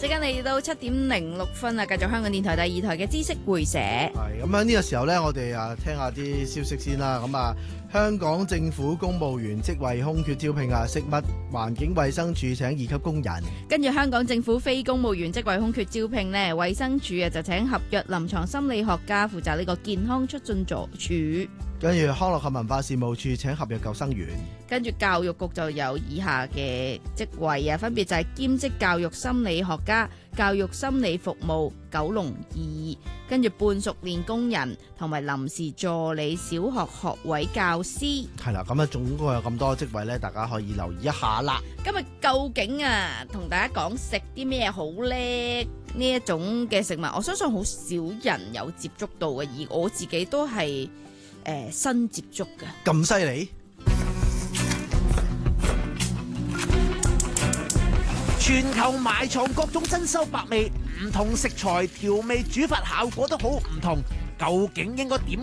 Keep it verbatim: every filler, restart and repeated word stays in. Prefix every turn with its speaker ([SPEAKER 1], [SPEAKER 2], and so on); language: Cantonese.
[SPEAKER 1] 時間嚟到七點零六分啊，繼續香港電台第二台嘅知識會社。
[SPEAKER 2] 係咁樣呢個時候咧，我哋啊聽下啲消息先啦。咁啊，香港政府公務員職位空缺招聘啊，食物環境衛生署請二級工人。
[SPEAKER 1] 跟住香港政府非公務員職位空缺招聘呢，衛生署啊就請合約臨床心理學家負責呢個健康促進助處。
[SPEAKER 2] 跟住康樂及文化事務處請合約救生員。
[SPEAKER 1] 跟住教育局就有以下嘅職位啊，分別就係兼職教育心理學家、教育心理服務九龍二，跟住半熟練工人同埋臨時助理小學學位教師。
[SPEAKER 2] 係啦，咁啊總共有咁多職位咧，大家可以留意一下啦。
[SPEAKER 1] 今日究竟啊，同大家講食啲咩好呢？呢一種嘅食物，我相信好少人有接觸到嘅，而我自己都係誒、呃、新接觸嘅。
[SPEAKER 2] 咁犀利？
[SPEAKER 3] 全球埋藏各種珍饈百味，唔同食材調味煮法效果都好唔同，究竟應該點